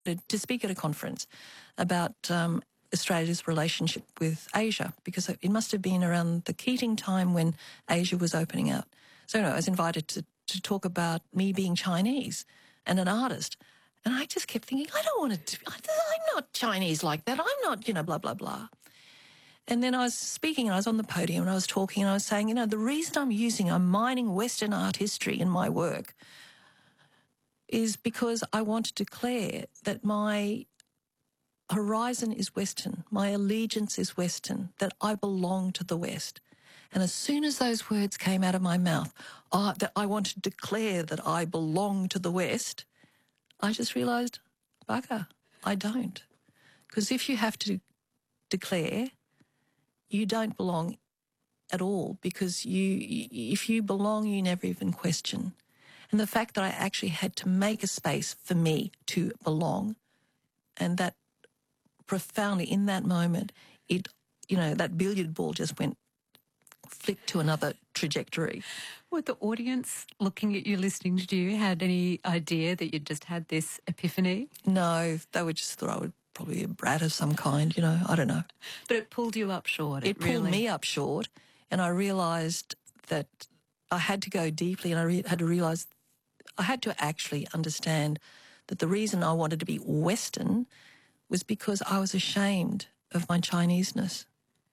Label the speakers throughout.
Speaker 1: to speak at a conference about Australia's relationship with Asia, because it must have been around the Keating time when Asia was opening out. So I was invited to talk about me being Chinese and an artist. And I just kept thinking, I don't want to I'm not Chinese like that. I'm not, blah, blah, blah. And then I was speaking and I was on the podium and I was talking and I was saying, the reason I'm mining Western art history in my work is because I want to declare that my horizon is Western, my allegiance is Western, that I belong to the West. And as soon as those words came out of my mouth, that I want to declare that I belong to the West, I just realised, bugger, I don't. Because if you have to declare, you don't belong at all, because if you belong, you never even question. And the fact that I actually had to make a space for me to belong, and that profoundly in that moment, that billiard ball just went flicked to another trajectory.
Speaker 2: Would the audience looking at you, listening to you, had any idea that you'd just had this epiphany?
Speaker 1: No, they would just thought I would probably a brat of some kind, I don't know.
Speaker 2: But it pulled you up short.
Speaker 1: It pulled me up short, and I realised that I had to go deeply, and I had to realise I had to actually understand that the reason I wanted to be Western was because I was ashamed of my Chineseness.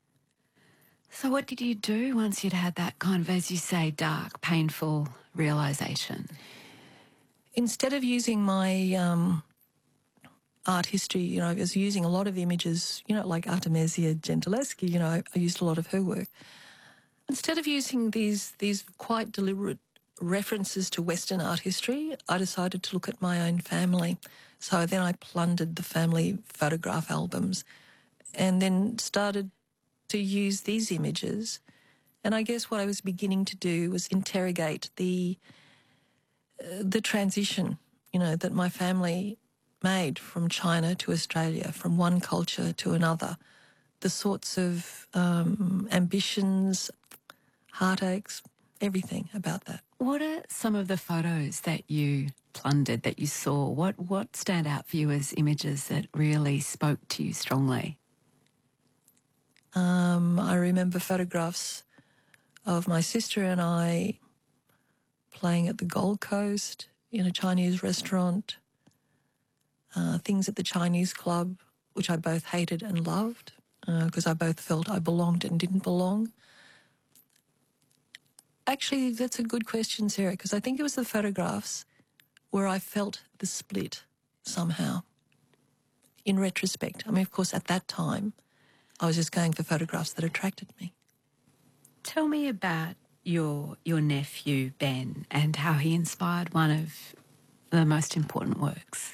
Speaker 2: So what did you do once you'd had that kind of, as you say, dark, painful realisation?
Speaker 1: Instead of using my art history, I was using a lot of images, like Artemisia Gentileschi, I used a lot of her work. Instead of using these quite deliberate references to Western art history, I decided to look at my own family. So then I plundered the family photograph albums and then started to use these images. And I guess what I was beginning to do was interrogate the transition, that my family made from China to Australia, from one culture to another, the sorts of ambitions, heartaches, everything about that.
Speaker 2: What are some of the photos that you plundered, that you saw? What stand out for you as images that really spoke to you strongly?
Speaker 1: I remember photographs of my sister and I playing at the Gold Coast in a Chinese restaurant, things at the Chinese club, which I both hated and loved, because I both felt I belonged and didn't belong. Actually, that's a good question, Sarah, because I think it was the photographs where I felt the split somehow. In retrospect, of course, at that time, I was just going for photographs that attracted me.
Speaker 2: Tell me about your nephew, Ben, and how he inspired one of the most important works.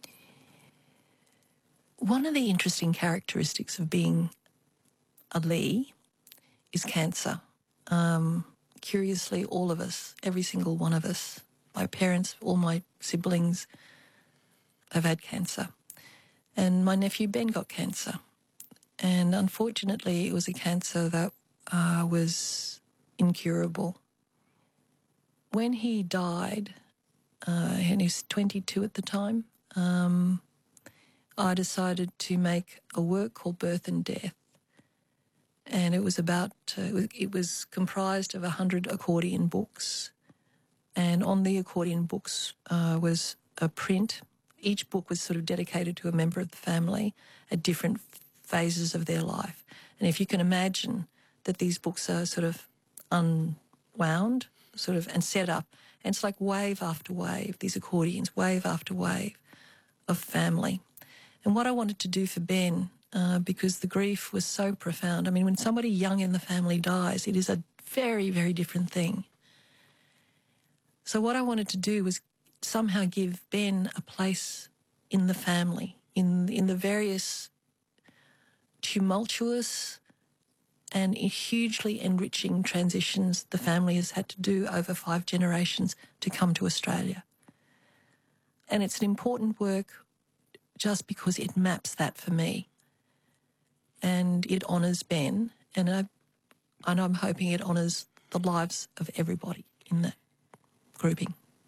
Speaker 1: One of the interesting characteristics of being a Lee is cancer. Curiously, all of us, every single one of us, my parents, all my siblings, have had cancer. And my nephew Ben got cancer. And unfortunately, it was a cancer that was incurable. When he died, and he was 22 at the time, I decided to make a work called Birth and Death. And it was it was comprised of 100 accordion books. And on the accordion books was a print. Each book was sort of dedicated to a member of the family at different phases of their life. And if you can imagine that these books are sort of unwound, and set up, and it's like wave after wave, these accordions, wave after wave of family. And what I wanted to do for Ben, because the grief was so profound, when somebody young in the family dies, it is a very, very different thing. So what I wanted to do was somehow give Ben a place in the family, in the various tumultuous and hugely enriching transitions the family has had to do over 5 generations to come to Australia. And it's an important work just because it maps that for me. And it honours Ben, and I'm hoping it honours the lives of everybody in that grouping.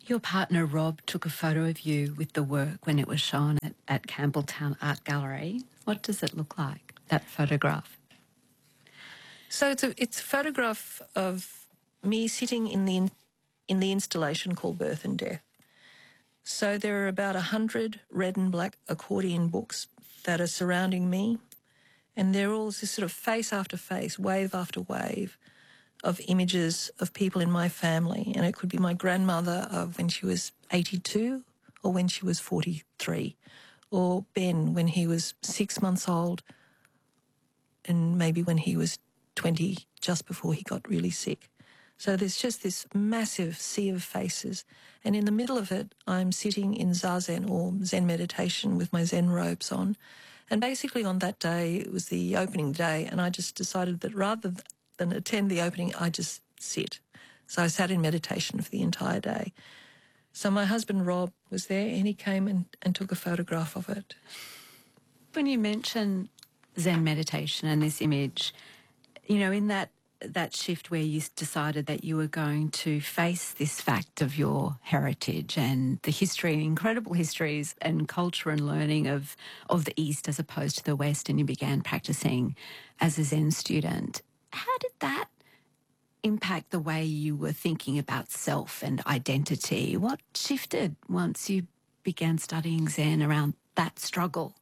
Speaker 2: Your partner, Rob, took a photo of you with the work when it was shown at Campbelltown Art Gallery. What does it look like, that photograph?
Speaker 1: So it's a photograph of me sitting in the installation called Birth and Death. So there are about 100 red and black accordion books that are surrounding me, and they're all this sort of face after face, wave after wave of images of people in my family. And it could be my grandmother of when she was 82 or when she was 43, or Ben when he was 6 months old, and maybe when he was 20, just before he got really sick. So there's just this massive sea of faces. And in the middle of it, I'm sitting in Zazen, or Zen meditation, with my Zen robes on. And basically on that day, it was the opening day, and I just decided that rather than attend the opening, I just sit. So I sat in meditation for the entire day. So my husband, Rob, was there, and he came and took a photograph of it.
Speaker 2: When you mention Zen meditation and this image, you know, in that shift where you decided that you were going to face this fact of your heritage and the history, incredible histories and culture and learning of the East as opposed to the West, and you began practicing as a Zen student, how did that impact the way you were thinking about self and identity? What shifted once you began studying Zen around that struggle?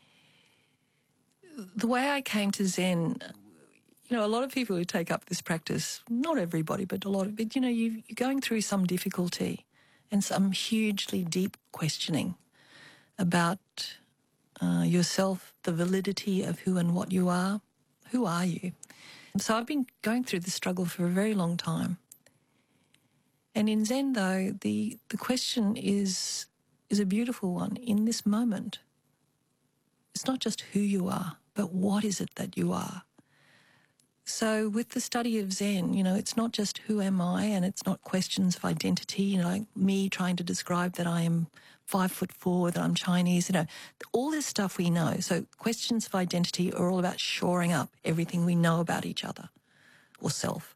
Speaker 1: The way I came to Zen, you know, a lot of people who take up this practice, not everybody, but a lot of it, you know, you're going through some difficulty and some hugely deep questioning about yourself, the validity of who and what you are. Who are you? So I've been going through this struggle for a very long time. And in Zen, though, the question is a beautiful one. In this moment, it's not just who you are, but what is it that you are? So with the study of Zen, you know, it's not just who am I, and it's not questions of identity, you know, like me trying to describe that I am 5'4", that I'm Chinese, you know, all this stuff we know. So questions of identity are all about shoring up everything we know about each other or self.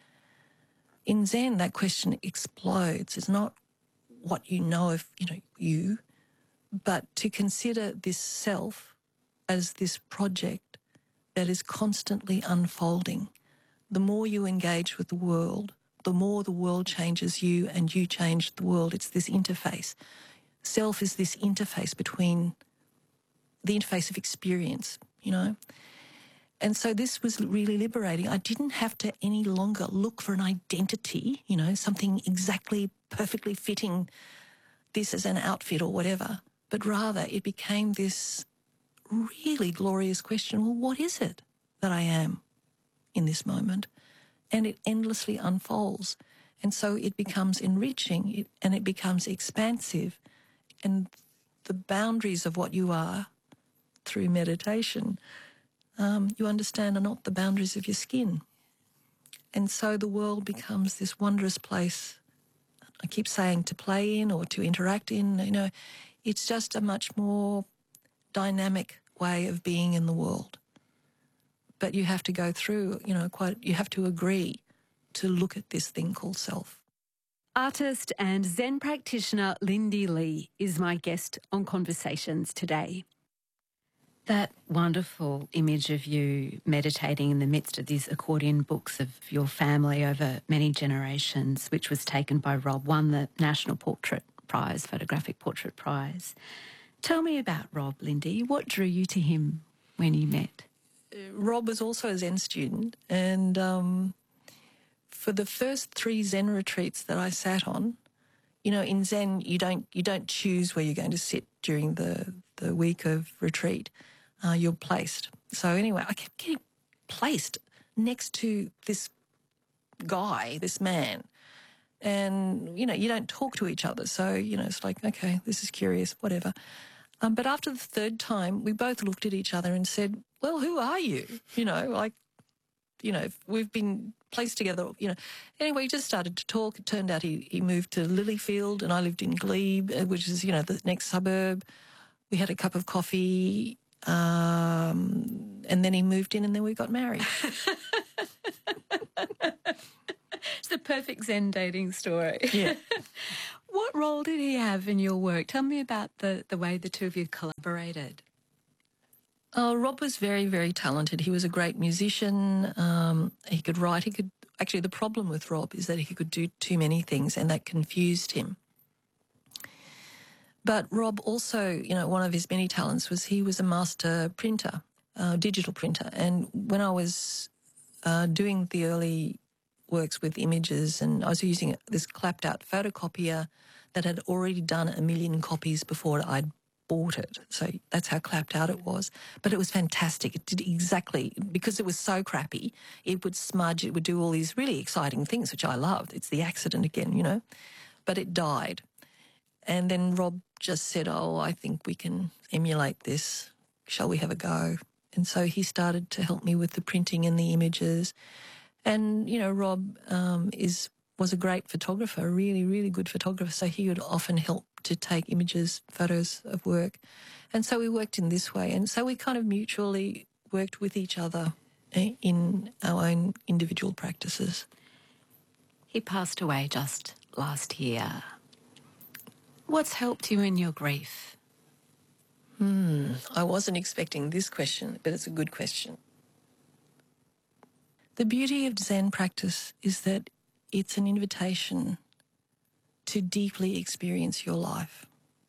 Speaker 1: In Zen, that question explodes. It's not what you know of, you know, you, but to consider this self as this project that is constantly unfolding. The more you engage with the world, the more the world changes you and you change the world. It's this interface. Self is this interface between the interface of experience, you know. And so this was really liberating. I didn't have to any longer look for an identity, you know, something exactly perfectly fitting this as an outfit or whatever, but rather it became this really glorious question, well, what is it that I am in this moment? And it endlessly unfolds. And so it becomes enriching and it becomes expansive. And the boundaries of what you are through meditation, you understand, are not the boundaries of your skin. And so the world becomes this wondrous place, I keep saying, to play in or to interact in. You know, it's just a much more dynamic way of being in the world. But you have to go through, you know, you have to agree to look at this thing called self.
Speaker 2: Artist and Zen practitioner Lindy Lee is my guest on Conversations today. That wonderful image of you meditating in the midst of these accordion books of your family over many generations, which was taken by Rob, won the National Portrait Prize, Photographic Portrait Prize. Tell me about Rob, Lindy. What drew you to him when you met?
Speaker 1: Rob was also a Zen student, and for the first 3 Zen retreats that I sat on, you know, in Zen you don't choose where you're going to sit during the week of retreat. You're placed. So anyway, I kept getting placed next to this guy, this man. And, you know, you don't talk to each other. So, you know, it's like, okay, this is curious, whatever. But after the 3rd time, we both looked at each other and said, well, who are you? You know, like, you know, we've been placed together, you know. Anyway, he just started to talk. It turned out he moved to Lilyfield and I lived in Glebe, which is, you know, the next suburb. We had a cup of coffee and then he moved in and then we got married.
Speaker 2: It's the perfect Zen dating story.
Speaker 1: Yeah.
Speaker 2: What role did he have in your work? Tell me about the way the two of you collaborated.
Speaker 1: Rob was very, very talented. He was a great musician. He could write. He could actually. The problem with Rob is that he could do too many things, and that confused him. But Rob also, one of his many talents was he was a master printer, digital printer. And when I was doing the early works with images, and I was using this clapped-out photocopier that had already done 1 million copies before I'd bought it. So that's how clapped out it was. But it was fantastic. It did exactly, because it was so crappy, it would smudge, it would do all these really exciting things, which I loved. It's the accident again, But it died. And then Rob just said, I think we can emulate this. Shall we have a go? And so he started to help me with the printing and the images. And, Rob was a great photographer, a really, really good photographer. So he would often help to take images, photos of work. And so we worked in this way. And so we kind of mutually worked with each other in our own individual practices.
Speaker 2: He passed away just last year. What's helped you in your grief?
Speaker 1: I wasn't expecting this question, but it's a good question. The beauty of Zen practice is that it's an invitation to deeply experience your life,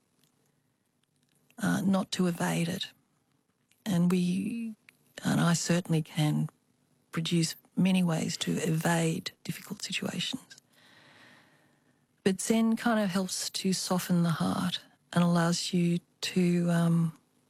Speaker 1: not to evade it. And I certainly can produce many ways to evade difficult situations. But Zen kind of helps to soften the heart and allows you to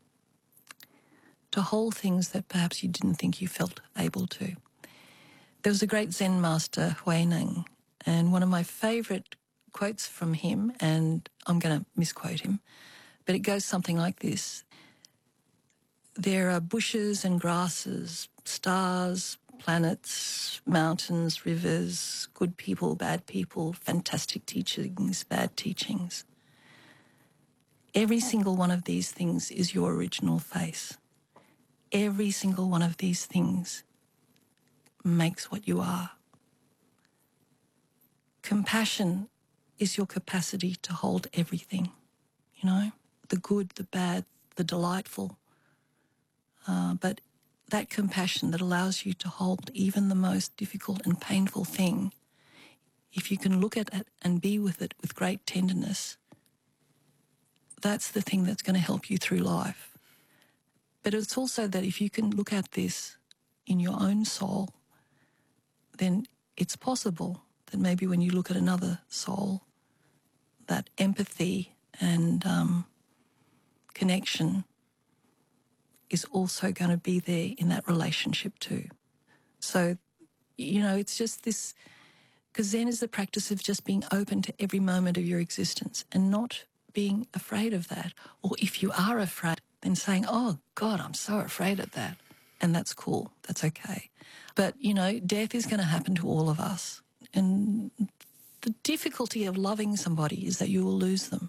Speaker 1: hold things that perhaps you didn't think you felt able to. There was a great Zen master, Huineng, and one of my favourite quotes from him, and I'm going to misquote him, but it goes something like this. There are bushes and grasses, stars, planets, mountains, rivers, good people, bad people, fantastic teachings, bad teachings. Every single one of these things is your original face. Every single one of these things makes what you are. Compassion is your capacity to hold everything, the good, the bad, the delightful. But that compassion that allows you to hold even the most difficult and painful thing, if you can look at it and be with it with great tenderness, that's the thing that's going to help you through life. But it's also that if you can look at this in your own soul, then it's possible that maybe when you look at another soul, that empathy and connection is also going to be there in that relationship too. So, it's just this, because Zen is the practice of just being open to every moment of your existence and not being afraid of that. Or if you are afraid, then saying, oh, God, I'm so afraid of that. And that's cool. That's okay. But, death is going to happen to all of us. And the difficulty of loving somebody is that you will lose them.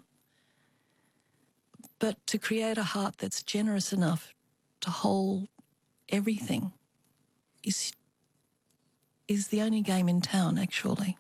Speaker 1: But to create a heart that's generous enough to hold everything is the only game in town, actually.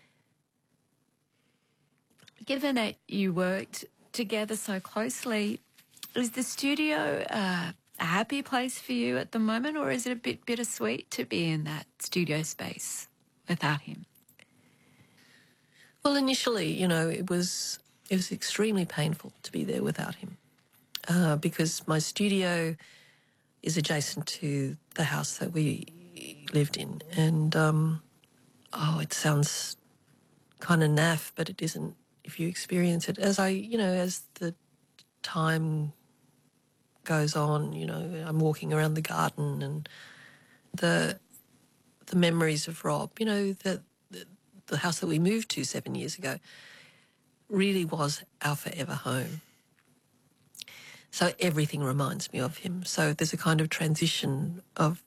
Speaker 2: Given that you worked together so closely, is the studio a happy place for you at the moment, or is it a bit bittersweet to be in that studio space without him?
Speaker 1: Well, initially, it was extremely painful to be there without him because my studio is adjacent to the house that we lived in. And, it sounds kind of naff, but it isn't if you experience it. As the time goes on, I'm walking around the garden and the memories of Rob, the house that we moved to 7 years ago really was our forever home. So everything reminds me of him. So there's a kind of transition of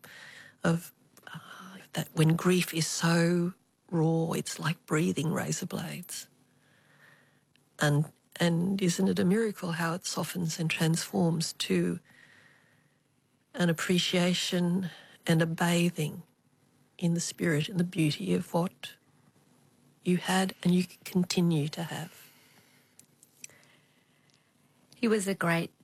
Speaker 1: that when grief is so raw, it's like breathing razor blades. And isn't it a miracle how it softens and transforms to an appreciation and a bathing in the spirit and the beauty of what you had and you continue to have.
Speaker 2: He was a great